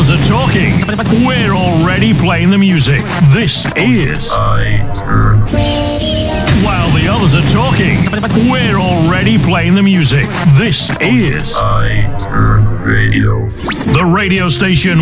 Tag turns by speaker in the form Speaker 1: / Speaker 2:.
Speaker 1: others are talking, we're already playing the music. This is While the others are talking, we're already playing the music. This is
Speaker 2: Radio.
Speaker 1: The radio station